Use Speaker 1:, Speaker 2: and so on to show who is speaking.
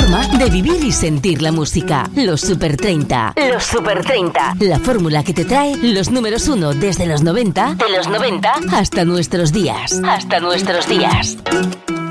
Speaker 1: forma de vivir y sentir la música. Los Super 30. Los Super 30. La fórmula que te trae los números 1 desde los 90, de los 90 hasta nuestros días. Hasta nuestros días.